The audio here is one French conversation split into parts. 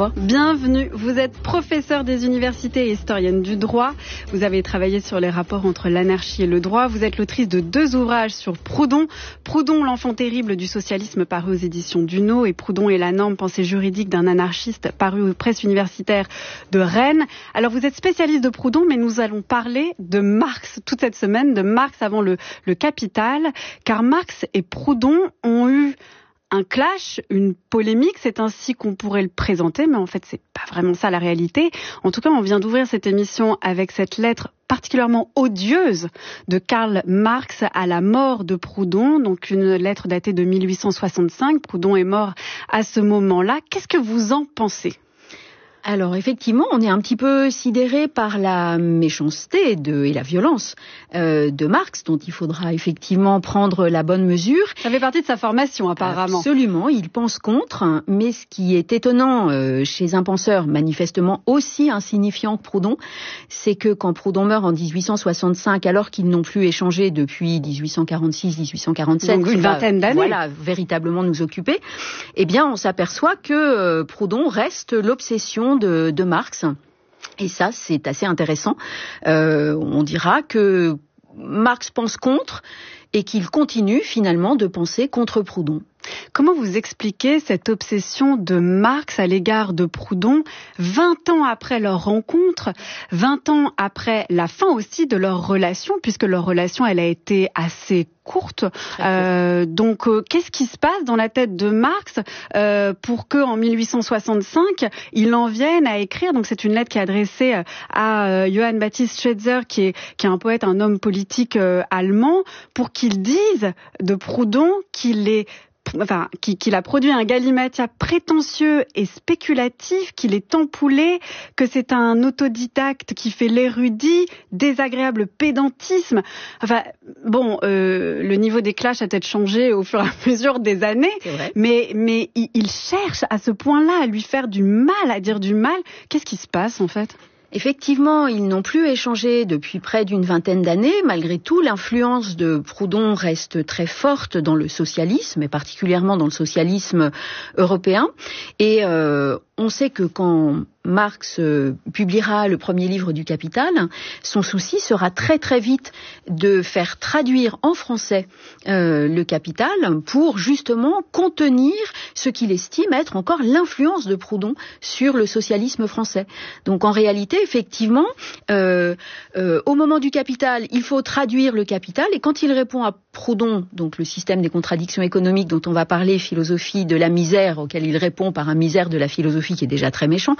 Bonjour. Bienvenue. Vous êtes professeur des universités et historienne du droit. Vous avez travaillé sur les rapports entre l'anarchie et le droit. Vous êtes l'autrice de 2 ouvrages sur Proudhon. Proudhon, l'enfant terrible du socialisme, paru aux éditions Duno, et Proudhon et la norme, pensée juridique d'un anarchiste, paru aux presses universitaires de Rennes. Alors vous êtes spécialiste de Proudhon, mais nous allons parler de Marx toute cette semaine, de Marx avant le Capital, car Marx et Proudhon ont eu un clash, une polémique, c'est ainsi qu'on pourrait le présenter, mais en fait c'est pas vraiment ça la réalité. En tout cas, on vient d'ouvrir cette émission avec cette lettre particulièrement odieuse de Karl Marx à la mort de Proudhon, donc une lettre datée de 1865. Proudhon est mort à ce moment-là. Qu'est-ce que vous en pensez ? Alors effectivement, on est un petit peu sidéré par la méchanceté et la violence de Marx, dont il faudra effectivement prendre la bonne mesure. Ça fait partie de sa formation apparemment. Absolument, il pense contre, mais ce qui est étonnant chez un penseur manifestement aussi insignifiant que Proudhon, c'est que quand Proudhon meurt en 1865, alors qu'ils n'ont plus échangé depuis 1846-1847, donc une vingtaine d'années, voilà, véritablement nous occuper, eh bien on s'aperçoit que Proudhon reste l'obsession de Marx. Et ça, c'est assez intéressant. On dira que Marx pense contre et qu'il continue finalement de penser contre Proudhon. Comment vous expliquez cette obsession de Marx à l'égard de Proudhon 20 ans après leur rencontre, 20 ans après la fin aussi de leur relation, puisque leur relation, elle a été assez courte. Donc, qu'est-ce qui se passe dans la tête de Marx pour qu'en 1865, il en vienne à écrire, donc c'est une lettre qui est adressée à Johann Baptist Schweitzer, qui est un poète, un homme politique allemand, pour qu'il dise de Proudhon qu'il a produit un galimatias prétentieux et spéculatif, qu'il est empoulé, que c'est un autodidacte qui fait l'érudit, désagréable pédantisme. Enfin, bon, le niveau des clashs a peut-être changé au fur et à mesure des années, mais il cherche à ce point-là à lui faire du mal, à dire du mal. Qu'est-ce qui se passe en fait ? Effectivement, ils n'ont plus échangé depuis près d'une vingtaine d'années. Malgré tout, l'influence de Proudhon reste très forte dans le socialisme, et particulièrement dans le socialisme européen. Et on sait que quand Marx publiera le premier livre du Capital, son souci sera très très vite de faire traduire en français le Capital pour justement contenir ce qu'il estime être encore l'influence de Proudhon sur le socialisme français. Donc en réalité, effectivement, au moment du Capital, il faut traduire le Capital, et quand il répond à Proudhon, donc le système des contradictions économiques dont on va parler, philosophie de la misère, auquel il répond par un misère de la philosophie qui est déjà très méchant,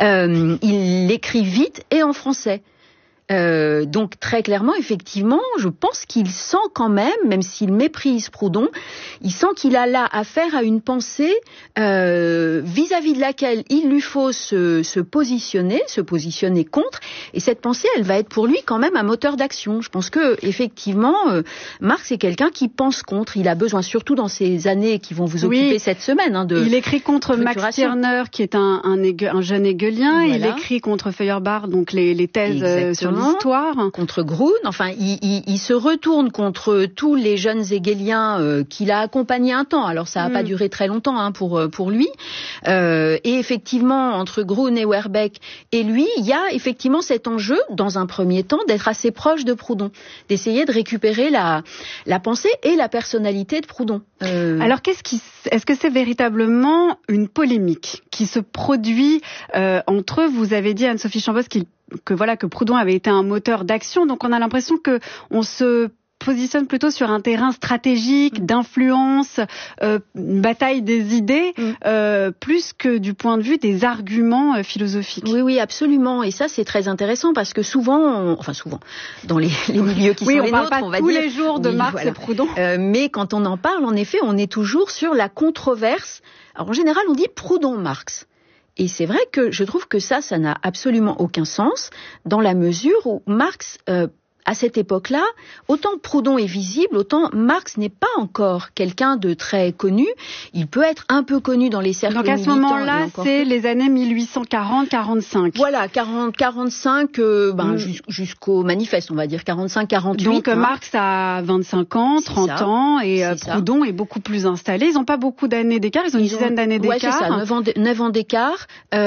il l'écrit vite et en français. Donc très clairement, effectivement, je pense qu'il sent quand même s'il méprise Proudhon, il sent qu'il a là affaire à une pensée vis-à-vis de laquelle il lui faut se positionner contre, et cette pensée, elle va être pour lui quand même un moteur d'action. Je pense que effectivement, Marx est quelqu'un qui pense contre. Il a besoin, surtout dans ces années qui vont vous occuper cette semaine, il écrit contre Max Stirner, qui est un jeune hegelien. Voilà. Il écrit contre Feuerbach, donc les thèses sur l'histoire. Contre Grun, enfin, il se retourne contre tous les jeunes hegeliens qu'il a accompagnés un temps. Alors ça n'a pas duré très longtemps pour lui. Et effectivement, entre Grun et Werbeck et lui, il y a effectivement cet enjeu, dans un premier temps, d'être assez proche de Proudhon, d'essayer de récupérer la pensée et la personnalité de Proudhon. Alors est-ce que c'est véritablement une polémique qui se produit entre eux? Vous avez dit, Anne-Sophie Chambos, que Proudhon avait été un moteur d'action, donc on a l'impression que on se positionne plutôt sur un terrain stratégique, d'influence, une bataille des idées, plus que du point de vue des arguments philosophiques. Oui, absolument. Et ça, c'est très intéressant parce que souvent, dans les milieux qui sont les nôtres, on va dire tous les jours de Marx et Proudhon. Mais quand on en parle, en effet, on est toujours sur la controverse. Alors en général, on dit Proudhon-Marx. Et c'est vrai que je trouve que ça n'a absolument aucun sens, dans la mesure où Marx à cette époque-là, autant Proudhon est visible, autant Marx n'est pas encore quelqu'un de très connu. Il peut être un peu connu dans les cercles militants. Donc à ce moment-là, c'est les années 1840-45. Voilà, 45 jusqu'au manifeste, on va dire 45-48. Donc Marx a 25 ans, 30 ans, et Proudhon est beaucoup plus installé. Ils n'ont pas beaucoup d'années d'écart, ils ont une dizaine d'années d'écart. Ouais, c'est ça, 9 ans d'écart.